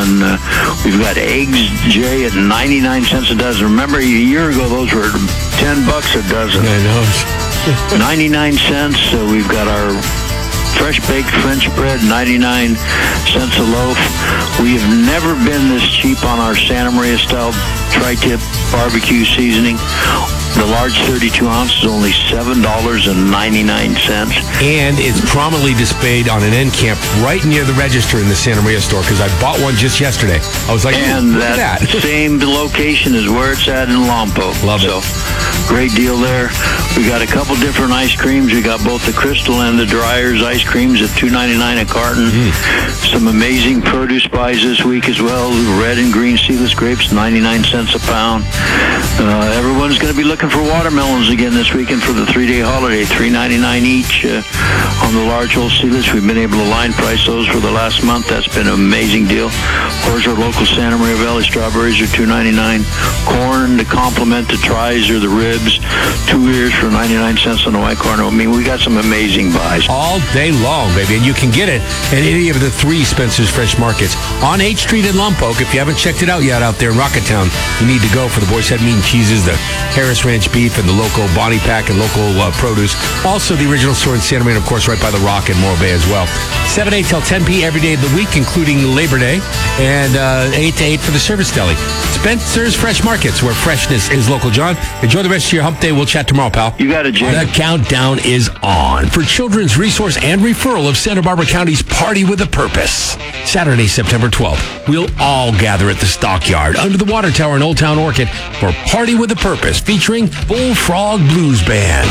and we've got eggs, Jay, at 99 cents a dozen. Remember, a year ago, those were $10 a dozen. I know. 99 cents. We've got our fresh baked French bread, 99 cents a loaf. We have never been this cheap on our Santa Maria style tri-tip barbecue seasoning. The large 32 ounces, only $7.99. And it's prominently displayed on an end cap right near the register in the Santa Maria store, because I bought one just yesterday. I was like, and look at that. Same location is where it's at in Lompoc. Love it. So, great deal there. We got a couple different ice creams. We got both the Crystal and the Dryers ice creams at $2.99 a carton. Some amazing produce buys this week as well. Red and green seedless grapes, 99 cents a pound. Everyone's going to be looking for watermelons again this weekend for the 3-day holiday, $3.99 each on the large whole seedless. We've been able to line price those for the last month. That's been an amazing deal. Of course, our local Santa Maria Valley strawberries are $2.99. Corn to complement the tries or the ribs, 2 ears for 99 cents on the white corn. I mean, we got some amazing buys. All day long, baby. And you can get it at any of the 3 Spencer's Fresh Markets. On 8th Street in Lompoc, if you haven't checked it out yet out there in Rocketown, you need to go for the Boy's Head Meat and Cheeses, the Harris Ranch Beef, and the local Bonnie Pack and local produce. Also, the original store in Santa Maria, of course, right by the Rock in Morro Bay as well. 7 a.m. till 10 p.m. every day of the week, including Labor Day, and 8 to 8 for the service deli. Spencer's Fresh Markets, where freshness is local. John, enjoy the rest of your hump day. We'll chat tomorrow, pal. You got it, Jay. The countdown is on for Children's Resource and Referral of Santa Barbara County's Party with a Purpose. Saturday, September 12th, we'll all gather at the Stockyard under the Water Tower in Old Town Orchid for Party with a Purpose, featuring Bullfrog Blues Band.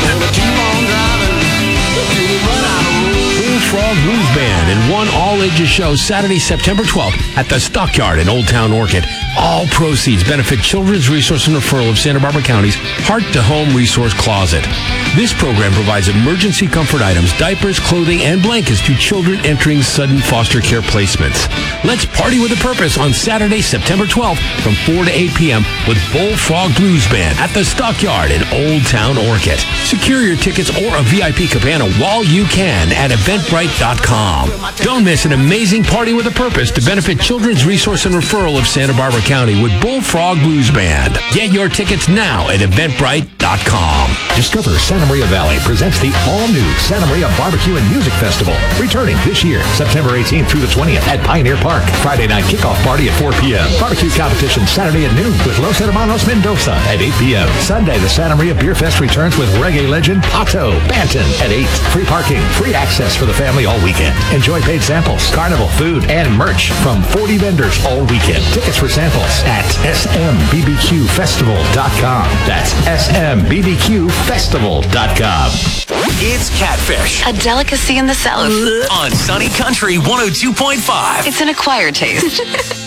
Bullfrog Blues Band and one all-ages show Saturday, September 12th at the Stockyard in Old Town Orchid. All proceeds benefit Children's Resource and Referral of Santa Barbara County's Heart to Home Resource Closet. This program provides emergency comfort items, diapers, clothing, and blankets to children entering sudden foster care placements. Let's party with a purpose on Saturday, September 12th from 4 to 8 p.m. with Bullfrog Blues Band at the Stockyard in Old Town Orchid. Secure your tickets or a VIP cabana while you can at Eventbrite.com. Don't miss an amazing party with a purpose to benefit Children's Resource and Referral of Santa Barbara County with Bullfrog Blues Band. Get your tickets now at Eventbrite.com. Discover Santa Maria Valley presents the all-new Santa Maria Barbecue and Music Festival, returning this year, September 18th through the 20th at Pioneer Park. Friday night kickoff party at 4 p.m. Barbecue competition Saturday at noon with Los Hermanos Mendoza at 8 p.m. Sunday, the Santa Maria Beer Fest returns with reggae legend Pato Banton at 8. Free parking, free access for the family all weekend. Enjoy paid samples, carnival food, and merch from 40 vendors all weekend. Tickets for samples at smbbqfestival.com. That's smbbqfestival.com. It's catfish. A delicacy in the South. On Sunny Country 102.5. It's an acquired taste.